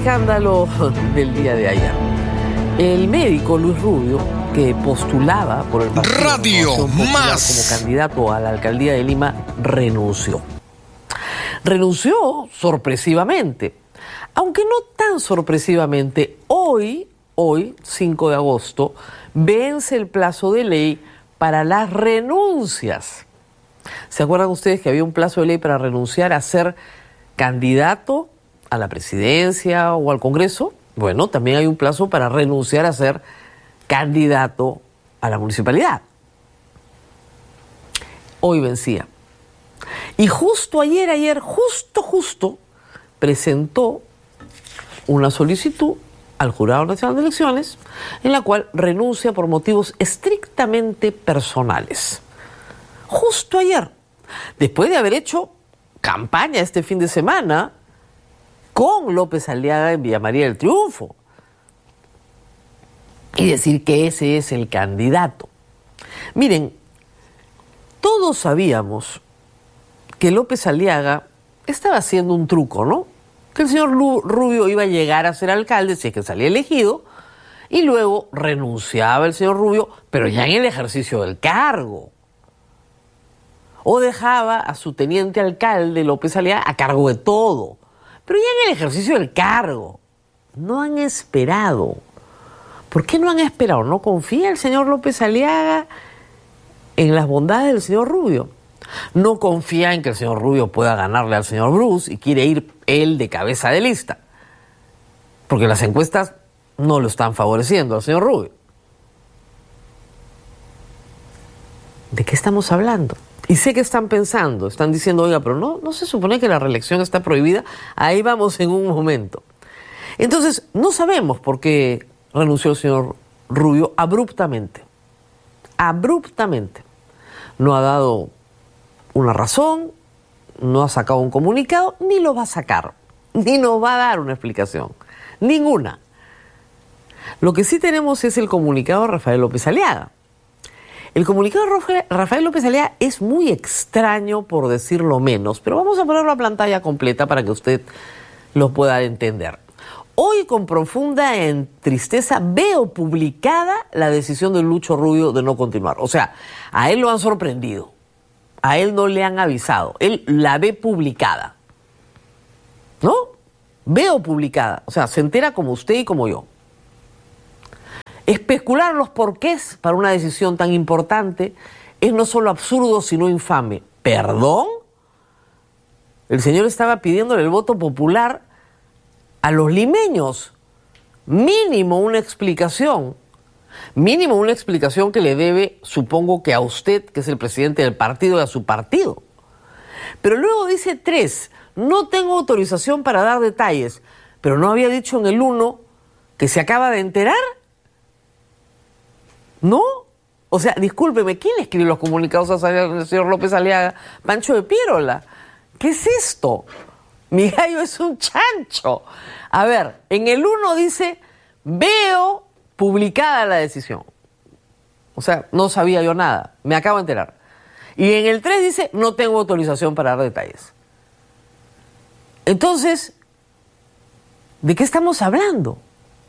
escándalo del día de ayer. El médico Luis Rubio, que postulaba por el Partido Radio Más como candidato a la alcaldía de Lima, renunció. Renunció sorpresivamente, aunque no tan sorpresivamente. Hoy, 5 de agosto, vence el plazo de ley para las renuncias. ¿Se acuerdan ustedes que había un plazo de ley para renunciar a ser candidato a la presidencia o al Congreso? Bueno, también hay un plazo para renunciar a ser candidato a la municipalidad. Hoy vencía. Y justo ayer, justo, presentó una solicitud al Jurado Nacional de Elecciones en la cual renuncia por motivos estrictamente personales. Justo ayer, después de haber hecho campaña este fin de semana con López Aliaga en Villa María del Triunfo y decir que ese es el candidato. Miren, todos sabíamos que López Aliaga estaba haciendo un truco, ¿no? Que el señor Rubio iba a llegar a ser alcalde si es que salía elegido y luego renunciaba el señor Rubio, pero ya en el ejercicio del cargo. O dejaba a su teniente alcalde López Aliaga a cargo de todo, pero ya en el ejercicio del cargo. No han esperado. ¿Por qué no han esperado? ¿No confía el señor López Aliaga en las bondades del señor Rubio? No confía en que el señor Rubio pueda ganarle al señor Bruce y quiere ir él de cabeza de lista, porque las encuestas no lo están favoreciendo al señor Rubio. ¿De qué estamos hablando? Y sé que están pensando, están diciendo, oiga, pero no se supone que la reelección está prohibida. Ahí vamos en un momento. Entonces, no sabemos por qué renunció el señor Rubio abruptamente. Abruptamente. No ha dado una razón, no ha sacado un comunicado, ni lo va a sacar, ni nos va a dar una explicación. Ninguna. Lo que sí tenemos es el comunicado de Rafael López Aliaga. El comunicado de Rafael López Aliaga es muy extraño, por decirlo menos, pero vamos a ponerlo a pantalla completa para que usted lo pueda entender. Hoy, con profunda tristeza, veo publicada la decisión de Lucho Rubio de no continuar. O sea, a él lo han sorprendido. A él no le han avisado. Él la ve publicada. ¿No? Veo publicada. O sea, se entera como usted y como yo. Especular los porqués para una decisión tan importante es no solo absurdo, sino infame. ¿Perdón? El señor estaba pidiéndole el voto popular a los limeños. Mínimo una explicación. Mínimo una explicación que le debe, supongo que a usted, que es el presidente del partido, y a su partido. Pero luego dice 3, no tengo autorización para dar detalles, pero ¿no había dicho en el 1 que se acaba de enterar? ¿No? O sea, discúlpeme, ¿quién le escribe los comunicados al señor López Aliaga? Pancho de Piérola. ¿Qué es esto? Mi gallo es un chancho. A ver, en el 1 dice, veo publicada la decisión. O sea, no sabía yo nada, me acabo de enterar. Y en el 3 dice, no tengo autorización para dar detalles. Entonces, ¿de qué estamos hablando?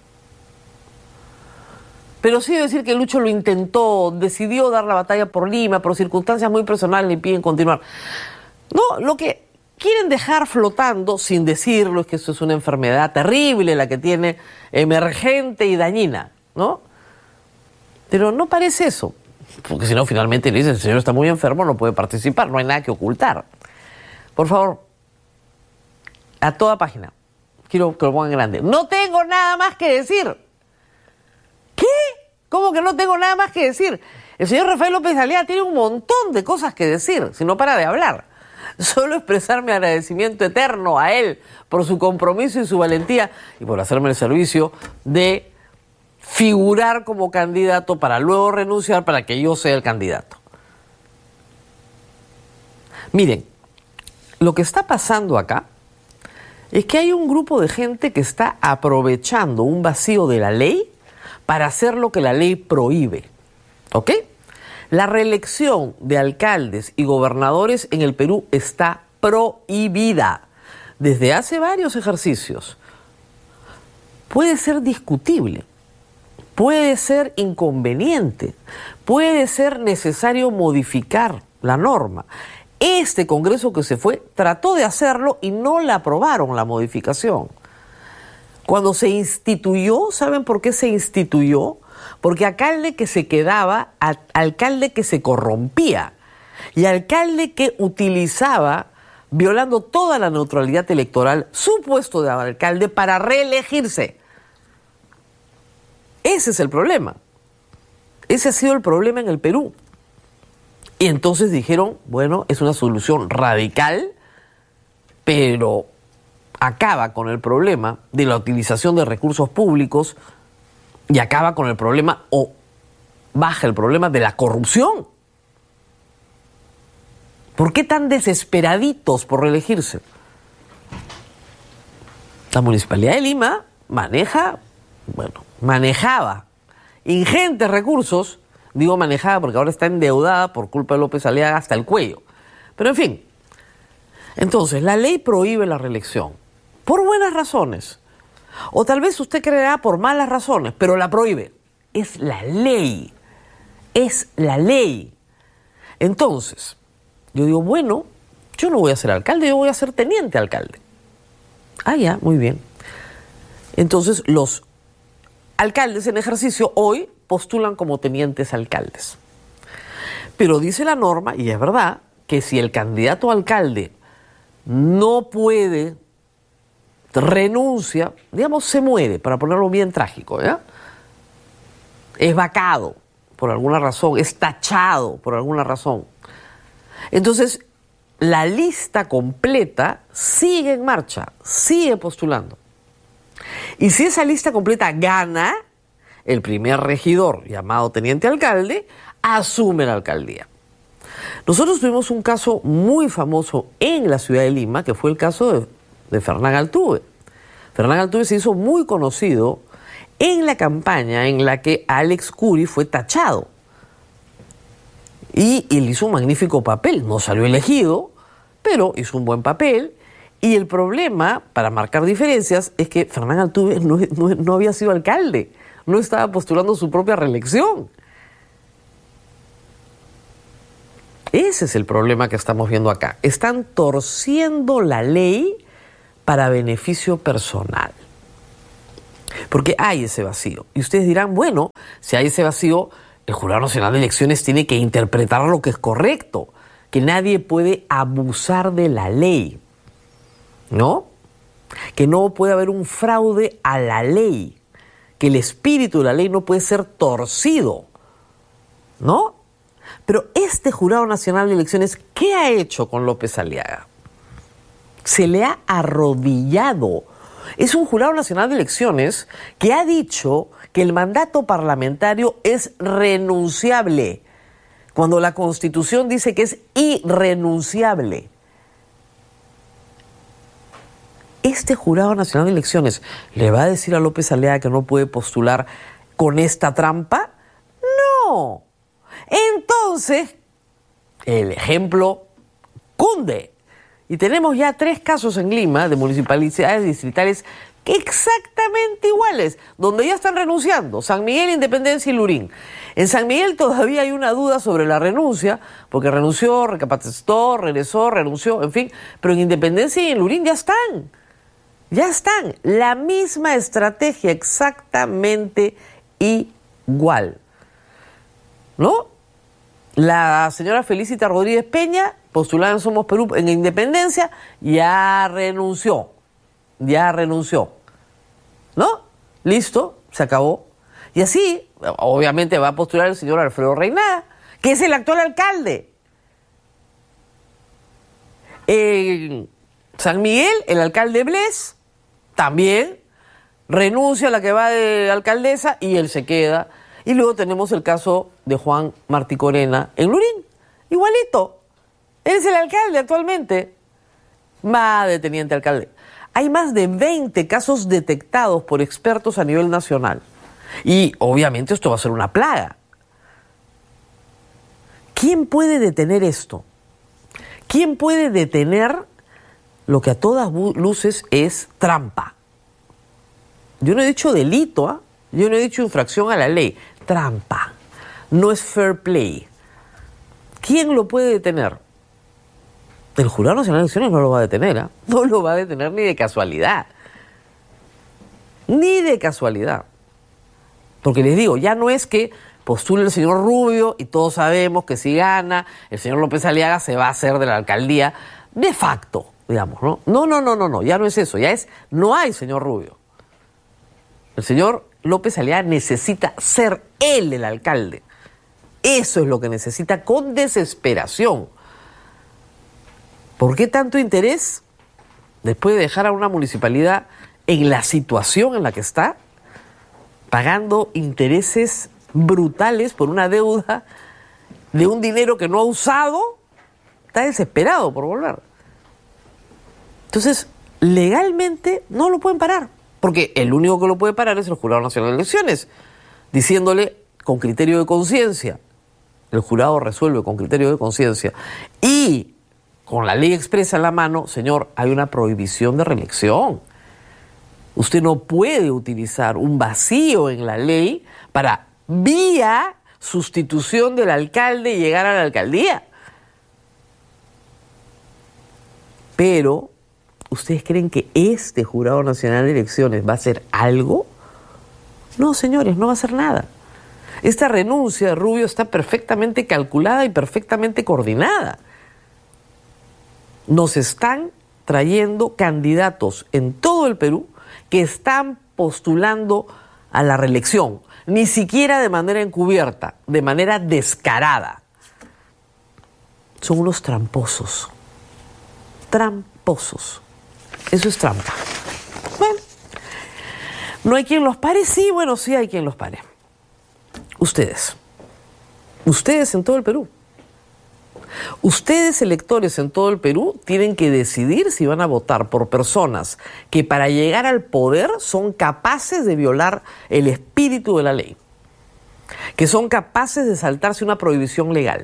Pero sí decir que Lucho lo intentó, decidió dar la batalla por Lima, por circunstancias muy personales le piden continuar. No, lo que quieren dejar flotando, sin decirlo, es que eso es una enfermedad terrible la que tiene, emergente y dañina, ¿no? Pero no parece eso, porque si no, finalmente le dicen, el señor está muy enfermo, no puede participar, no hay nada que ocultar. Por favor, a toda página, quiero que lo pongan grande. No tengo nada más que decir. ¿Qué? ¿Cómo que no tengo nada más que decir? El señor Rafael López Aliaga tiene un montón de cosas que decir, si no para de hablar. Solo expresar mi agradecimiento eterno a él por su compromiso y su valentía y por hacerme el servicio de figurar como candidato para luego renunciar para que yo sea el candidato. Miren, lo que está pasando acá es que hay un grupo de gente que está aprovechando un vacío de la ley para hacer lo que la ley prohíbe. ¿Ok? La reelección de alcaldes y gobernadores en el Perú está prohibida desde hace varios ejercicios. puede ser discutible, puede ser inconveniente, puede ser necesario modificar la norma. Este Congreso que se fue trató de hacerlo y no la aprobaron la modificación. Cuando se instituyó, ¿saben por qué se instituyó? Porque alcalde que se quedaba, alcalde que se corrompía y alcalde que utilizaba, violando toda la neutralidad electoral, su puesto de alcalde para reelegirse. Ese es el problema. Ese ha sido el problema en el Perú. Y entonces dijeron, bueno, es una solución radical, pero acaba con el problema de la utilización de recursos públicos y acaba con el problema o baja el problema de la corrupción. ¿Por qué tan desesperaditos por reelegirse? La Municipalidad de Lima manejaba ingentes recursos. Digo manejada porque ahora está endeudada por culpa de López Aliaga hasta el cuello. Pero en fin, entonces la ley prohíbe la reelección por buenas razones. O tal vez usted creerá por malas razones, pero la prohíbe. Es la ley. Es la ley. Entonces, yo digo, bueno, yo no voy a ser alcalde, yo voy a ser teniente alcalde. Ah, ya, muy bien. Entonces, los alcaldes en ejercicio hoy postulan como tenientes alcaldes. Pero dice la norma, y es verdad, que si el candidato a alcalde no puede, renuncia, digamos, se muere, para ponerlo bien trágico, ¿ya? Es vacado por alguna razón, es tachado por alguna razón. Entonces, la lista completa sigue en marcha, sigue postulando. Y si esa lista completa gana, el primer regidor, llamado teniente alcalde, asume la alcaldía. Nosotros tuvimos un caso muy famoso en la ciudad de Lima, que fue el caso de Fernán Altuve. Fernán Altuve se hizo muy conocido en la campaña en la que Alex Curi fue tachado. Y él hizo un magnífico papel, no salió elegido, pero hizo un buen papel. Y el problema, para marcar diferencias, es que Fernán Altuve no había sido alcalde, no estaba postulando su propia reelección. Ese es el problema que estamos viendo acá. Están torciendo la ley para beneficio personal. Porque hay ese vacío. Y ustedes dirán, bueno, si hay ese vacío, el Jurado Nacional de Elecciones tiene que interpretar lo que es correcto, que nadie puede abusar de la ley, ¿no? Que no puede haber un fraude a la ley, que el espíritu de la ley no puede ser torcido, ¿no? Pero este Jurado Nacional de Elecciones, ¿qué ha hecho con López Aliaga? Se le ha arrodillado. Es un Jurado Nacional de Elecciones que ha dicho que el mandato parlamentario es renunciable, cuando la Constitución dice que es irrenunciable. ¿Este Jurado Nacional de Elecciones le va a decir a López Aliaga que no puede postular con esta trampa? No. Entonces, el ejemplo cunde. Y tenemos ya 3 casos en Lima de municipalidades distritales exactamente iguales, donde ya están renunciando: San Miguel, Independencia y Lurín. En San Miguel todavía hay una duda sobre la renuncia, porque renunció, recapacitó, regresó, renunció, en fin. Pero en Independencia y en Lurín ya están. Ya están. La misma estrategia, exactamente igual, ¿no? La señora Felicita Rodríguez Peña, postulada en Somos Perú en Independencia, ya renunció, ¿no? Listo, se acabó. Y así, obviamente, va a postular el señor Alfredo Reynada, que es el actual alcalde. En San Miguel, el alcalde Bles también renuncia a la que va de alcaldesa y él se queda. Y luego tenemos el caso de Juan Martí Corena en Lurín, igualito. Él es el alcalde actualmente, va de teniente alcalde. Hay más de 20 casos detectados por expertos a nivel nacional. Y obviamente esto va a ser una plaga. ¿Quién puede detener esto? ¿Quién puede detener lo que a todas luces es trampa? Yo no he dicho delito, ¿ah? Yo no he dicho infracción a la ley. Trampa. No es fair play. ¿Quién lo puede detener? El Jurado Nacional de Elecciones no lo va a detener, ¿ah? No lo va a detener ni de casualidad. Ni de casualidad. Porque les digo, ya no es que postule el señor Rubio y todos sabemos que si gana, el señor López Aliaga se va a hacer de la alcaldía de facto, digamos, ¿no? No, ya no es eso, ya es, no hay señor Rubio. El señor López Aliaga necesita ser él el alcalde. Eso es lo que necesita con desesperación. ¿Por qué tanto interés después de dejar a una municipalidad en la situación en la que está, pagando intereses brutales por una deuda de un dinero que no ha usado? Está desesperado por volver. Entonces, legalmente no lo pueden parar, porque el único que lo puede parar es el Jurado Nacional de Elecciones, diciéndole con criterio de conciencia. El jurado resuelve con criterio de conciencia y con la ley expresa en la mano, señor, hay una prohibición de reelección. Usted no puede utilizar un vacío en la ley para, vía sustitución del alcalde, llegar a la alcaldía. Pero, ¿ustedes creen que este Jurado Nacional de Elecciones va a hacer algo? No, señores, no va a hacer nada. Esta renuncia de Rubio está perfectamente calculada y perfectamente coordinada. Nos están trayendo candidatos en todo el Perú que están postulando a la reelección, ni siquiera de manera encubierta, de manera descarada. Son unos tramposos. Tramposos. Eso es trampa. Bueno, ¿no hay quien los pare? Sí, bueno, sí hay quien los pare. Ustedes en todo el Perú. Ustedes, electores en todo el Perú, tienen que decidir si van a votar por personas que para llegar al poder son capaces de violar el espíritu de la ley, que son capaces de saltarse una prohibición legal.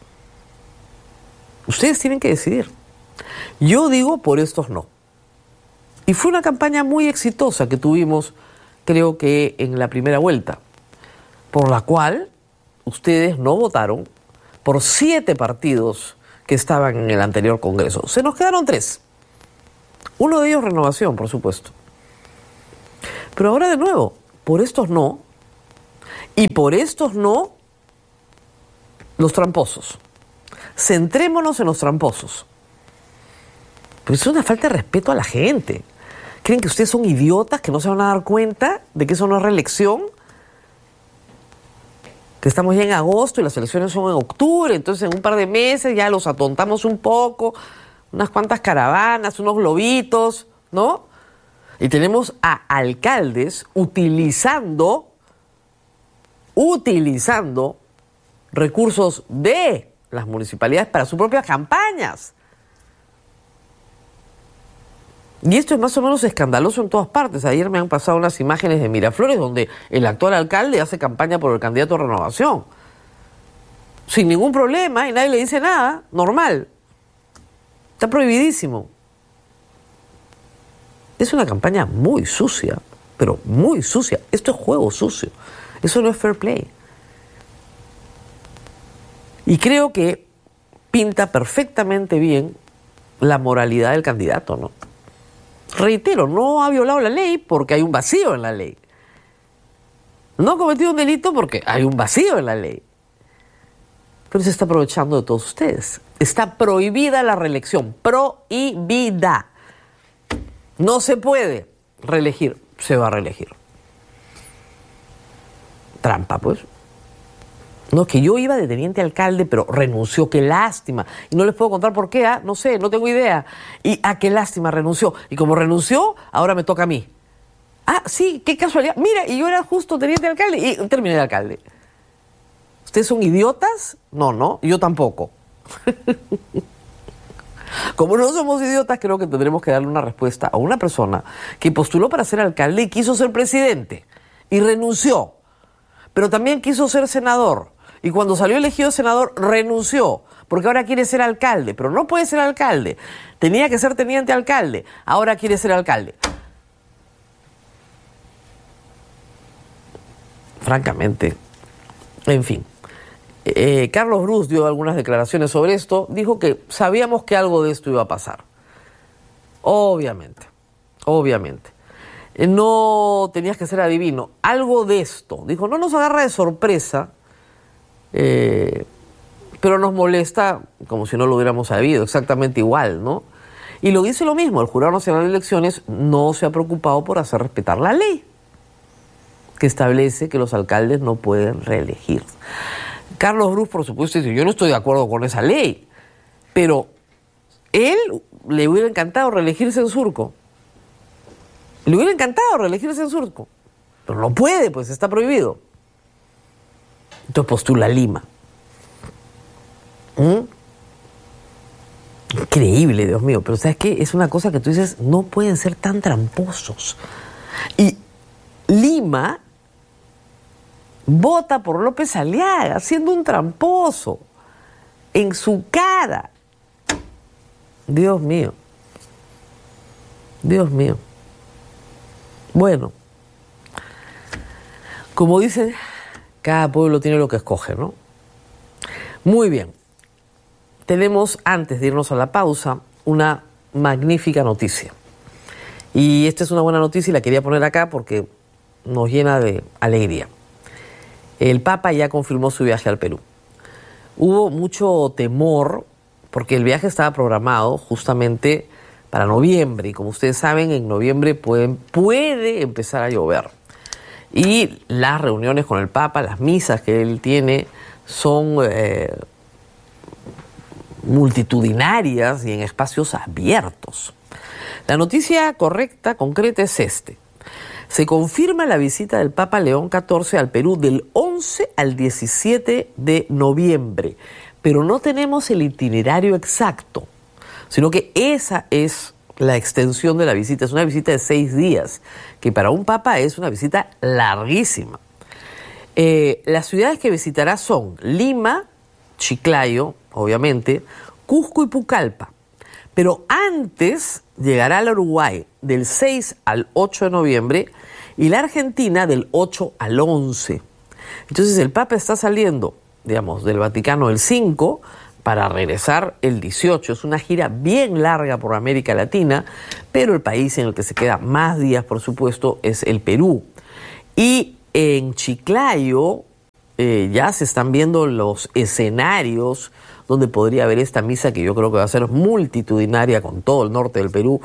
Ustedes tienen que decidir. Yo digo por estos no. Y fue una campaña muy exitosa que tuvimos, creo que en la primera vuelta, por la cual ustedes no votaron por 7 partidos que estaban en el anterior Congreso. Se nos quedaron 3. Uno de ellos Renovación, por supuesto. Pero ahora de nuevo, por estos no, y por estos no, los tramposos. Centrémonos en los tramposos. Pero es una falta de respeto a la gente. ¿Creen que ustedes son idiotas que no se van a dar cuenta de que eso no es reelección? Que estamos ya en agosto y las elecciones son en octubre, entonces en un par de meses ya los atontamos un poco, unas cuantas caravanas, unos globitos, ¿no? Y tenemos a alcaldes utilizando recursos de las municipalidades para sus propias campañas. Y esto es más o menos escandaloso en todas partes. Ayer me han pasado unas imágenes de Miraflores donde el actual alcalde hace campaña por el candidato a Renovación. Sin ningún problema y nadie le dice nada, normal. Está prohibidísimo. Es una campaña muy sucia, pero muy sucia. Esto es juego sucio. Eso no es fair play. Y creo que pinta perfectamente bien la moralidad del candidato, ¿no? Reitero, no ha violado la ley porque hay un vacío en la ley. No ha cometido un delito porque hay un vacío en la ley. Pero se está aprovechando de todos ustedes. Está prohibida la reelección. Prohibida. No se puede reelegir. Se va a reelegir. Trampa, pues. No, que yo iba de teniente alcalde, pero renunció, qué lástima. Y no les puedo contar por qué, no sé, no tengo idea. Y, qué lástima, renunció. Y como renunció, ahora me toca a mí. Sí, qué casualidad. Mira, y yo era justo teniente alcalde y terminé de alcalde. ¿Ustedes son idiotas? No, yo tampoco. Como no somos idiotas, creo que tendremos que darle una respuesta a una persona que postuló para ser alcalde y quiso ser presidente y renunció. Pero también quiso ser senador. Y cuando salió elegido senador, renunció. Porque ahora quiere ser alcalde. Pero no puede ser alcalde. Tenía que ser teniente alcalde. Ahora quiere ser alcalde. francamente, en fin. Carlos Brus dio algunas declaraciones sobre esto, dijo que sabíamos que algo de esto iba a pasar. Obviamente. No tenías que ser adivino. Algo de esto. Dijo, no nos agarra de sorpresa, pero nos molesta como si no lo hubiéramos sabido, exactamente igual, ¿no? Y lo dice lo mismo, el Jurado Nacional de Elecciones no se ha preocupado por hacer respetar la ley que establece que los alcaldes no pueden reelegir. Carlos Brus, por supuesto, dice, yo no estoy de acuerdo con esa ley, pero él le hubiera encantado reelegirse en Surco. Le hubiera encantado reelegirse en Surco, pero no puede, pues está prohibido. Entonces postula Lima. Increíble, Dios mío, pero ¿sabes qué? Es una cosa que tú dices, no pueden ser tan tramposos. Y Lima vota por López Aliaga, siendo un tramposo, en su cara. Dios mío. Bueno, como dicen, cada pueblo tiene lo que escoge, ¿no? Muy bien. Tenemos, antes de irnos a la pausa, una magnífica noticia. Y esta es una buena noticia y la quería poner acá porque nos llena de alegría. El Papa ya confirmó su viaje al Perú. Hubo mucho temor porque el viaje estaba programado justamente para noviembre. Y como ustedes saben, en noviembre puede empezar a llover. Y las reuniones con el Papa, las misas que él tiene, son multitudinarias y en espacios abiertos. La noticia correcta, concreta, es este. Se confirma la visita del Papa León XIV al Perú del 11 al 17 de noviembre, pero no tenemos el itinerario exacto, sino que esa es la extensión de la visita. Es una visita de 6 días, que para un Papa es una visita larguísima. Las ciudades que visitará son Lima, Chiclayo, obviamente, Cusco y Pucallpa. Pero antes llegará al Uruguay del 6 al 8 de noviembre y la Argentina del 8 al 11. Entonces el Papa está saliendo, digamos, del Vaticano el 5 para regresar el 18. Es una gira bien larga por América Latina, pero el país en el que se queda más días, por supuesto, es el Perú. Y en Chiclayo ya se están viendo los escenarios donde podría haber esta misa, que yo creo que va a ser multitudinaria con todo el norte del Perú.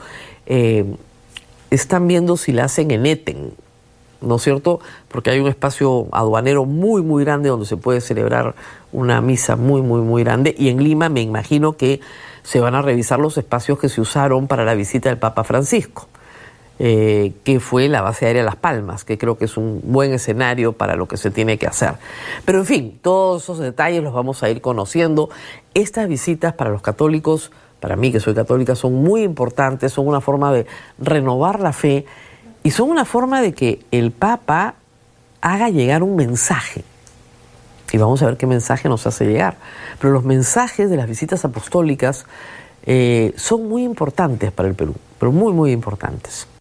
Están viendo si la hacen en Eten, ¿no es cierto? Porque hay un espacio aduanero muy, muy grande donde se puede celebrar una misa muy, muy, muy grande. Y en Lima me imagino que se van a revisar los espacios que se usaron para la visita del Papa Francisco, que fue la base aérea Las Palmas, que creo que es un buen escenario para lo que se tiene que hacer. Pero en fin, todos esos detalles los vamos a ir conociendo. Estas visitas para los católicos, para mí que soy católica, son muy importantes, son una forma de renovar la fe y son una forma de que el Papa haga llegar un mensaje. Y vamos a ver qué mensaje nos hace llegar. Pero los mensajes de las visitas apostólicas son muy importantes para el Perú, pero muy, muy importantes.